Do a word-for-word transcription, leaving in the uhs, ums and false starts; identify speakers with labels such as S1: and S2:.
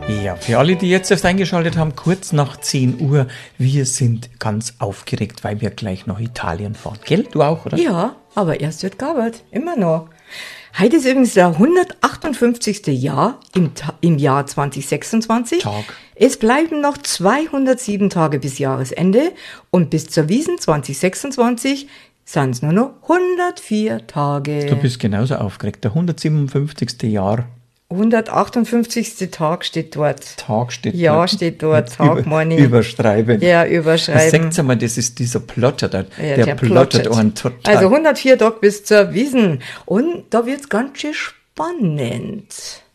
S1: Ja, für alle, die jetzt erst eingeschaltet haben, kurz nach zehn Uhr, wir sind ganz aufgeregt, weil wir gleich nach Italien fahren. Gell? Du auch, oder?
S2: Ja, aber erst wird gearbeitet. Immer noch. Heute ist übrigens der hundertachtundfünfzigste Jahr im, Ta- im Jahr zwanzig sechsundzwanzig.
S1: Tag.
S2: Es bleiben noch zweihundertsieben Tage bis Jahresende und bis zur Wiesn zwanzig sechsundzwanzig sind es nur noch hundertvier Tage.
S1: Du bist genauso aufgeregt. Der hundertsiebenundfünfzigste Jahr.
S2: hundertachtundfünfzigste Tag steht dort.
S1: Tag steht
S2: Ja,
S1: dort.
S2: steht dort. Tag,
S1: Über,
S2: meine.
S1: Überschreiben.
S2: Ja, überschreiben.
S1: Seht mal, das ist dieser Plotter da.
S2: Ja,
S1: der,
S2: der
S1: plottert
S2: plottet.
S1: einen total.
S2: Also hundertvier Tage bis zur Wiesn. Und da wird's ganz schön spannend.